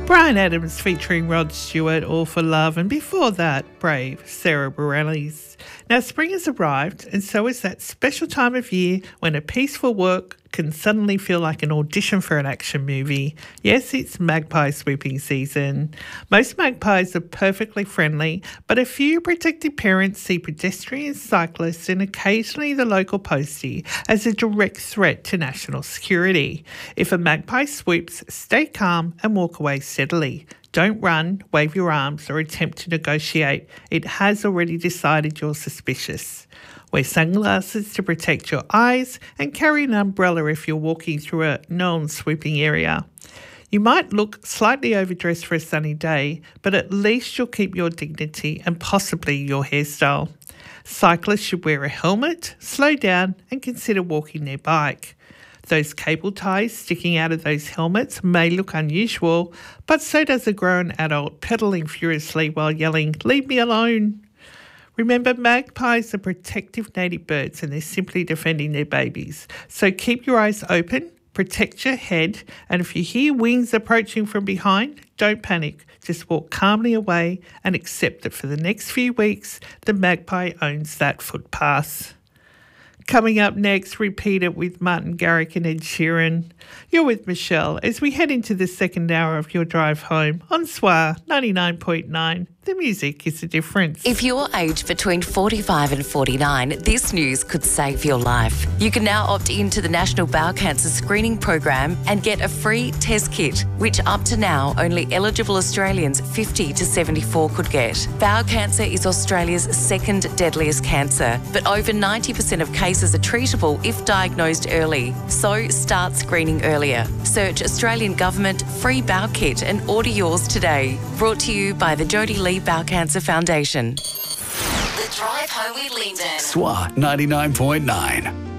Bryan Adams featuring Rod Stewart, All for Love, and before that, Brave, Sarah Bareilles. Now, spring has arrived, and so is that special time of year when a peaceful walk can suddenly feel like an audition for an action movie. Yes, it's magpie swooping season. Most magpies are perfectly friendly, but a few protective parents see pedestrians, cyclists, and occasionally the local postie as a direct threat to national security. If a magpie swoops, stay calm and walk away steadily. Don't run, wave your arms, or attempt to negotiate. It has already decided you're suspicious. Wear sunglasses to protect your eyes and carry an umbrella if you're walking through a known swooping area. You might look slightly overdressed for a sunny day, but at least you'll keep your dignity and possibly your hairstyle. Cyclists should wear a helmet, slow down, and consider walking their bike. Those cable ties sticking out of those helmets may look unusual, but so does a grown adult pedalling furiously while yelling, "Leave me alone." Remember, magpies are protective native birds and they're simply defending their babies. So keep your eyes open, protect your head, and if you hear wings approaching from behind, don't panic. Just walk calmly away and accept that for the next few weeks, the magpie owns that footpath. Coming up next, repeat it with Martin Garrix and Ed Sheeran. You're with Michelle as we head into the second hour of your drive home on SWR 99.9. The music is the difference. If you're aged between 45 and 49, this news could save your life. You can now opt into the National Bowel Cancer Screening Program and get a free test kit, which up to now only eligible Australians 50 to 74 could get. Bowel cancer is Australia's second deadliest cancer, but over 90% of cases are treatable if diagnosed early. So start screening earlier. Search Australian Government Free Bowel Kit and order yours today. Brought to you by the Jodie Lee Bowel Cancer Foundation. The Drive Home with Lyndon. SWR 99.9.